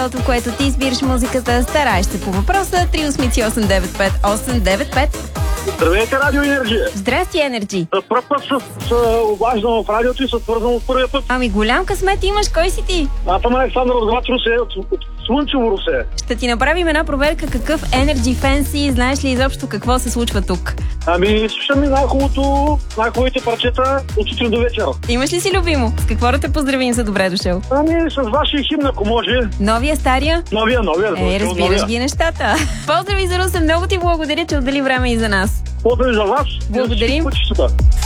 в което ти избираш музиката, стараеш се по въпроса. 388-895-895. Здравейте, Радио Енерджия! Здрасти, Енерджи! За първ път се обаждам в радиото и се свързвам от първия път. Ами голям късмет имаш, кой си ти? Аз съм Александър от град Русе, от Слънчево Русе. Ще ти направим една проверка какъв Energy Fan си, знаеш ли изобщо какво се случва тук? Ами, слушам и най-хубавите парчета от сутрин до вечер. Имаш ли си любимо? С какво да те поздравим за добре дошъл? Ами, с вашия химн, ако може. Новия, стария? Новия. Разбираш ги нещата. Поздрави за Русе, много ти благодаря, че отдели време и за нас. Поздрави за вас. Благодарим. И за